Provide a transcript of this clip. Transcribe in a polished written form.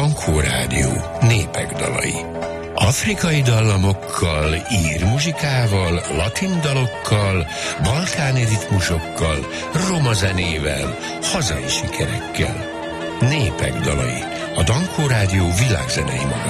Dankó Rádió népek dalai. Afrikai dallamokkal, ír muzsikával, latin dalokkal, balkáni ritmusokkal, roma zenével, hazai sikerekkel. Népek dalai. A Dankó Rádió világzenei magazin.